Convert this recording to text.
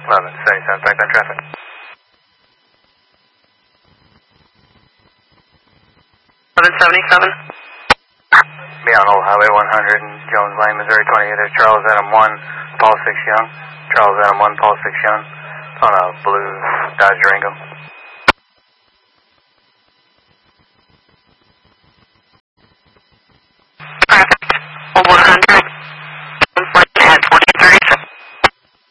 1177, back on traffic. Be on Old Highway 100 in Jones Lane, Missouri 28. There's Charles Adam 1, Paul 6 Young. Charles Adam 1, Paul 6 Young. It's on a blue Dodge Durango. Perfect. Old 100.